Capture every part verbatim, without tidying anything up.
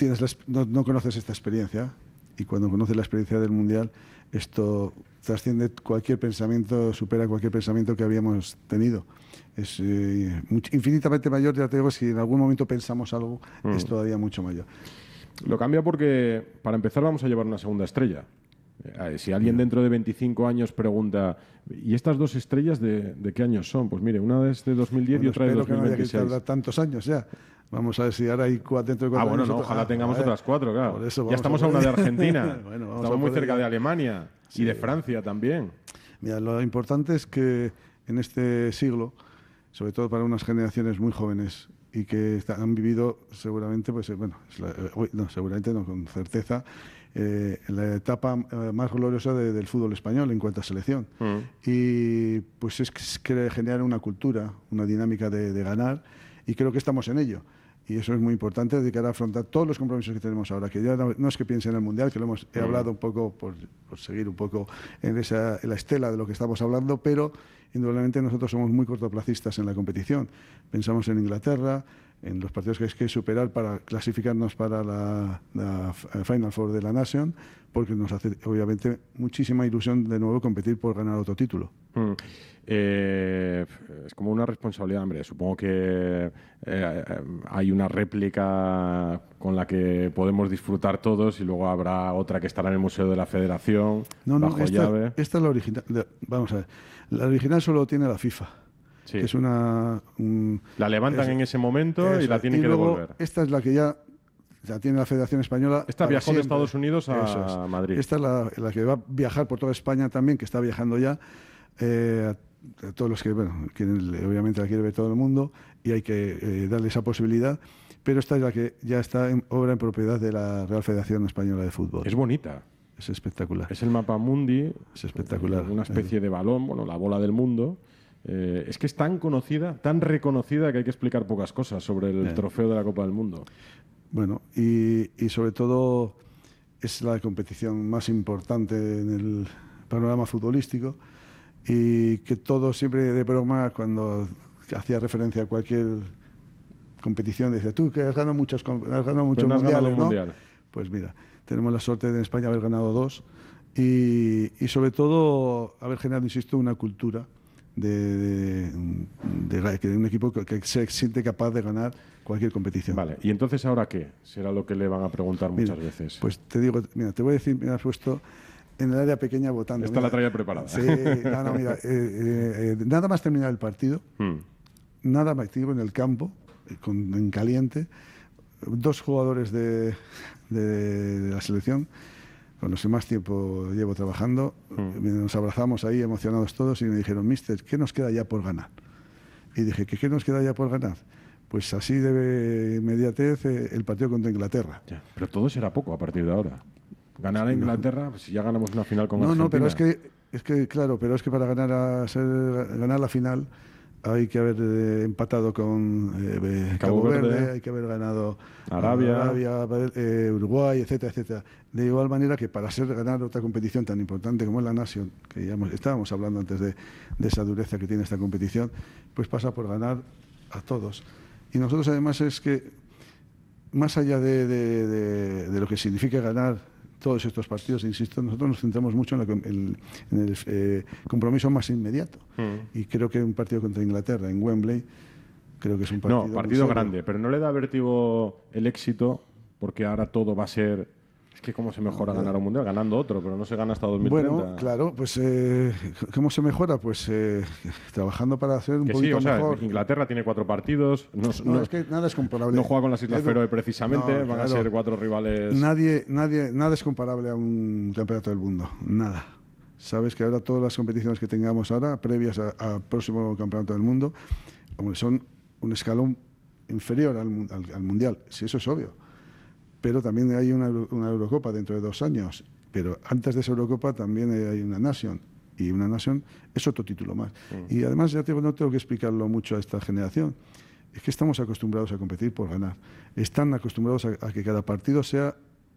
tienes la, no, no conoces esta experiencia, y cuando conoces la experiencia del Mundial, esto trasciende cualquier pensamiento, supera cualquier pensamiento que habíamos tenido. Es eh, much, infinitamente mayor, ya te digo, si en algún momento pensamos algo, mm. es todavía mucho mayor. Lo cambia porque, para empezar, vamos a llevar una segunda estrella. Eh, si alguien dentro de veinticinco años pregunta, ¿y estas dos estrellas de, de qué años son? Pues mire, una es de dos mil diez bueno, y otra de dos mil veintiséis. Que no haya que tardar tantos años ya. Vamos a ver si ahora hay cuatro, dentro de cuatro ah, bueno, años. No, otro... ojalá ah, tengamos ver, otras cuatro, claro. Ya estamos a, a una de Argentina. bueno, estamos muy cerca ya. de Alemania sí. y de Francia también. Mira, lo importante es que en este siglo, sobre todo para unas generaciones muy jóvenes y que han vivido seguramente, pues bueno, la, no, seguramente no, con certeza, eh, la etapa eh, más gloriosa de, del fútbol español en cuanto a selección. Mm. Y pues es que generar una cultura, una dinámica de, de ganar, y creo que estamos en ello. Y eso es muy importante de cara a afrontar todos los compromisos que tenemos ahora, que ya no, no es que piense en el Mundial, que lo hemos he hablado un poco por, por seguir un poco en, esa, en la estela de lo que estamos hablando, pero indudablemente nosotros somos muy cortoplacistas en la competición. Pensamos en Inglaterra, en los partidos que hay que superar para clasificarnos para la, la Final Four de la Nation, porque nos hace obviamente muchísima ilusión de nuevo competir por ganar otro título. Mm. Eh, es como una responsabilidad, hombre. Supongo que eh, hay una réplica con la que podemos disfrutar todos y luego habrá otra que estará en el Museo de la Federación no, no, bajo esta, llave. Esta es la original. Vamos a ver, la original solo tiene la FIFA. Sí. Que es una... Un, la levantan es, en ese momento eso, y la tienen y que luego, devolver. Esta es la que ya, ya tiene la Federación Española. Esta viajó siempre. de Estados Unidos a es. Madrid. Esta es la, la que va a viajar por toda España también, que está viajando ya. Eh, a todos los que, bueno, quieren, obviamente la quiere ver todo el mundo y hay que eh, darle esa posibilidad. Pero esta es la que ya está en obra en propiedad de la Real Federación Española de Fútbol. Es bonita. Es espectacular. Es el mapa mundi. Es espectacular. Una especie de balón, bueno, la bola del mundo. Eh, es que es tan conocida, tan reconocida que hay que explicar pocas cosas sobre el eh. trofeo de la Copa del Mundo. Bueno, y, y sobre todo es la competición más importante en el panorama futbolístico y que todo siempre de broma, cuando hacía referencia a cualquier competición, decía, tú que has ganado muchos, has ganado muchos no has mundiales, ganado ¿no? Mundial. Pues mira, tenemos la suerte de en España haber ganado dos y, y sobre todo haber generado, insisto, una cultura de, de, de, de un equipo que, que se siente capaz de ganar cualquier competición. Vale, ¿y entonces ahora qué? Será lo que le van a preguntar muchas mira, veces. Pues te digo, mira, te voy a decir, me has puesto en el área pequeña votando. Esta mira, la traía preparada. Sí, no, no, mira, eh, eh, eh, nada más terminar el partido, hmm. nada más activo en el campo, con, en caliente, dos jugadores de, de, de la selección con los que más tiempo llevo trabajando, mm. nos abrazamos ahí emocionados todos y me dijeron, mister, ¿qué nos queda ya por ganar? Y dije, ¿qué, qué nos queda ya por ganar? Pues así de inmediatez eh, el partido contra Inglaterra. Ya, pero todo será poco a partir de ahora. Ganar a Inglaterra, pues si ya ganamos una final con no, Argentina. No, pero es que, es que, claro, pero es que para ganar, a ser, ganar la final hay que haber eh, empatado con eh, Cabo, Cabo Verde, Verde, hay que haber ganado Arabia, Arabia eh, Uruguay, etcétera, etcétera. De igual manera que para ser ganar otra competición tan importante como es la Nation, que ya hemos, estábamos hablando antes de, de esa dureza que tiene esta competición, pues pasa por ganar a todos. Y nosotros además es que, más allá de, de, de, de lo que significa ganar todos estos partidos, insisto, nosotros nos centramos mucho en, la, en, en el eh, compromiso más inmediato. Mm. Y creo que un partido contra Inglaterra en Wembley, creo que es un partido... No, partido grande, pero no le da vértigo el éxito, porque ahora todo va a ser... Es que cómo se mejora no, ganar un mundial, ganando otro, pero no se gana hasta dos mil treinta. Bueno, claro, pues eh, ¿cómo se mejora? Pues eh, trabajando para hacer un que poquito sí, o sea, mejor. Inglaterra tiene cuatro partidos. No, no, no es que nada es comparable. No juega con las Islas Feroe precisamente, no, van claro. a ser cuatro rivales. Nadie, nadie, nada es comparable a un campeonato del mundo, nada. Sabes que ahora todas las competiciones que tengamos ahora, previas al próximo campeonato del mundo, hombre, son un escalón inferior al, al, al mundial, si eso es obvio. Pero también hay una, una Eurocopa dentro de dos años. Pero antes de esa Eurocopa también hay una Nation. Y una Nation es otro título más. Mm. Y además, ya te digo, no tengo que explicarlo mucho a esta generación. Es que estamos acostumbrados a competir por ganar. Están acostumbrados a, a que cada partido sea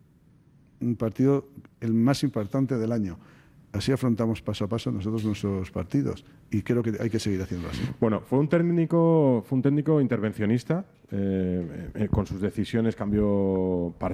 un partido el más importante del año. Así afrontamos paso a paso nosotros nuestros partidos y creo que hay que seguir haciendo así. Bueno, fue un técnico, fue un técnico intervencionista, eh, eh, con sus decisiones cambió